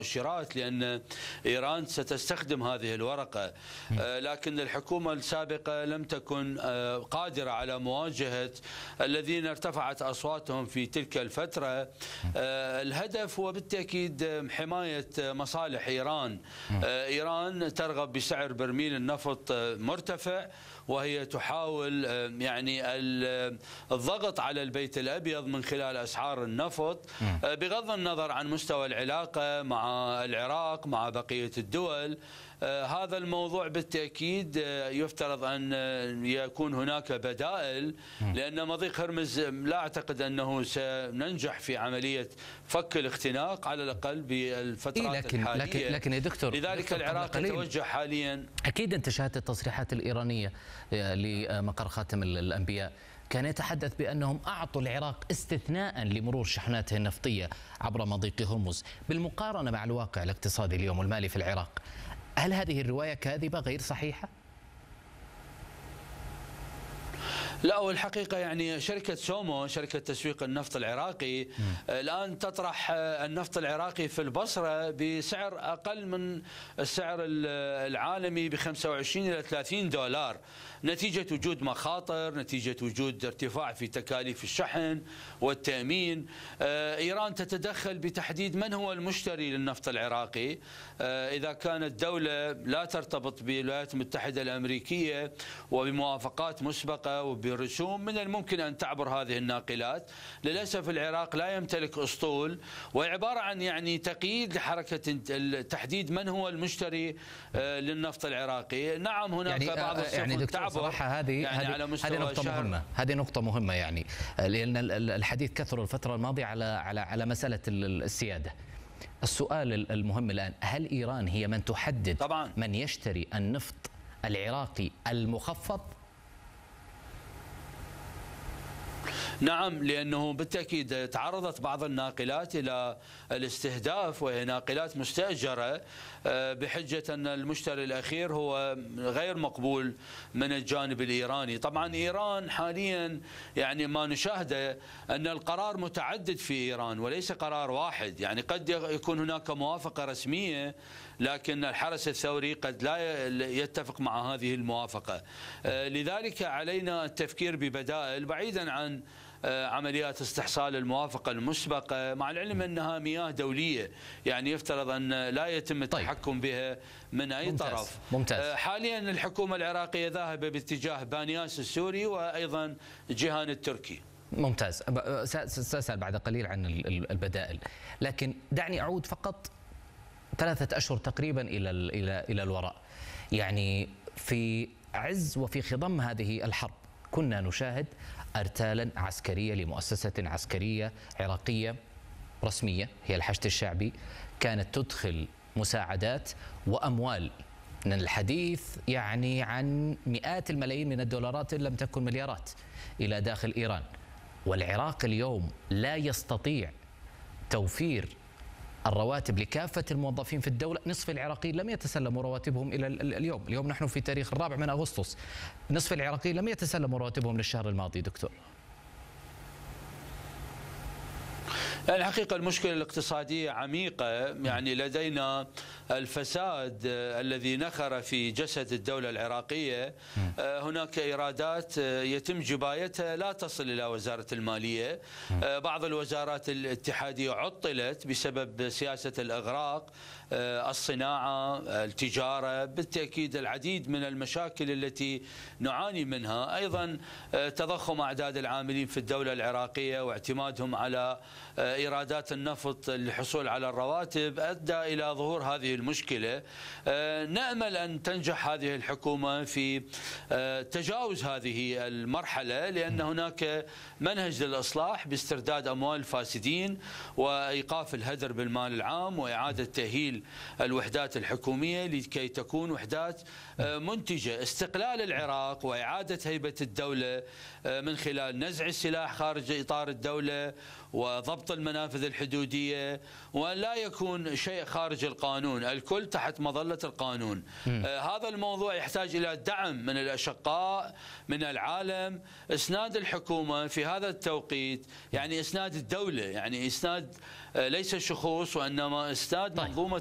مؤشرات لأن إيران ستستخدم هذه الورقة، لكن الحكومة السابقة لم تكن قادرة على مواجهة الذين ارتفعت أصواتهم في تلك الفترة. الهدف هو بالتأكيد حماية مصالح إيران. إيران ترغب بسعر برميل النفط مرتفع، وهي تحاول يعني الضغط على البيت الأبيض من خلال أسعار النفط، بغض النظر عن مستوى العلاقة مع العراق مع بقية الدول. هذا الموضوع بالتأكيد يفترض أن يكون هناك بدائل، لأن مضيق هرمز لا أعتقد أنه سننجح في عملية فك الاختناق على الأقل بالفترات الحالية. لكن يا دكتور، لذلك العراق يتوجه حاليا. أكيد أنت شاهدت التصريحات الإيرانية لمقر خاتم الأنبياء، كان يتحدث بأنهم أعطوا العراق استثناء لمرور شحناته النفطية عبر مضيق هرمز. بالمقارنة مع الواقع الاقتصادي اليوم والمالي في العراق، هل هذه الرواية كاذبة غير صحيحة؟ لا، والحقيقة يعني شركة سومو، شركة تسويق النفط العراقي، الآن تطرح النفط العراقي في البصرة بسعر أقل من السعر العالمي ب 25 إلى 30 دولار، نتيجة وجود مخاطر، نتيجة وجود ارتفاع في تكاليف الشحن والتأمين. إيران تتدخل بتحديد من هو المشتري للنفط العراقي. إذا كانت دولة لا ترتبط بالولايات المتحدة الأمريكية وبموافقات مسبقة وبرسوم، من الممكن أن تعبر هذه الناقلات. للأسف العراق لا يمتلك أسطول، وعبارة عن يعني تقييد لحركة تحديد من هو المشتري للنفط العراقي. نعم، هناك يعني بعض السفن تعبر. صراحة هذه نقطة مهمة، هذه نقطة مهمة يعني، لأن الحديث كثر الفترة الماضية على مسألة السيادة. السؤال المهم الآن، هل إيران هي من تحدد طبعا من يشتري النفط العراقي المخفض؟ نعم، لأنه بالتأكيد تعرضت بعض الناقلات إلى الاستهداف، وهي ناقلات مستأجرة بحجة أن المشتري الأخير هو غير مقبول من الجانب الإيراني. طبعا إيران حاليا يعني ما نشاهده أن القرار متعدد في إيران وليس قرار واحد. يعني قد يكون هناك موافقة رسمية، لكن الحرس الثوري قد لا يتفق مع هذه الموافقة. لذلك علينا التفكير ببدائل بعيدا عن عمليات استحصال الموافقة المسبقة، مع العلم أنها مياه دولية، يعني يفترض أن لا يتم التحكم بها من أي طرف. ممتاز. حاليا الحكومة العراقية ذاهبة باتجاه بانياس السوري وأيضا جيهان التركي. ممتاز. سأسأل بعد قليل عن البدائل، لكن دعني أعود فقط 3 أشهر تقريبا إلى الوراء. يعني في عز وفي خضم هذه الحرب كنا نشاهد أرتالا عسكرية لمؤسسة عسكرية عراقية رسمية هي الحشد الشعبي، كانت تدخل مساعدات وأموال، من الحديث يعني عن مئات الملايين من الدولارات إن لم تكن مليارات إلى داخل إيران. والعراق اليوم لا يستطيع توفير الرواتب لكافة الموظفين في الدولة. نصف العراقيين لم يتسلموا رواتبهم إلى اليوم نحن في تاريخ 4 أغسطس، نصف العراقيين لم يتسلموا رواتبهم للشهر الماضي. دكتور، الحقيقة المشكلة الاقتصادية عميقة. يعني لدينا الفساد الذي نخر في جسد الدولة العراقية. هناك إيرادات يتم جبايتها لا تصل إلى وزارة المالية. بعض الوزارات الاتحادية عطلت بسبب سياسة الإغراق، الصناعة، التجارة، بالتأكيد العديد من المشاكل التي نعاني منها. أيضا تضخم أعداد العاملين في الدولة العراقية واعتمادهم على إيرادات النفط للحصول على الرواتب أدى إلى ظهور هذه المشكلة. نأمل أن تنجح هذه الحكومة في تجاوز هذه المرحلة، لأن هناك منهج للإصلاح باسترداد أموال الفاسدين وإيقاف الهدر بالمال العام وإعادة تأهيل الوحدات الحكومية لكي تكون وحدات منتجة. استقلال العراق وإعادة هيبة الدولة من خلال نزع السلاح خارج إطار الدولة وضبط المنافذ الحدودية، وأن لا يكون شيء خارج القانون، الكل تحت مظلة القانون. هذا الموضوع يحتاج إلى دعم من الأشقاء من العالم، إسناد الحكومة في هذا التوقيت، يعني إسناد الدولة، يعني إسناد ليس شخوص وإنما إسناد منظومة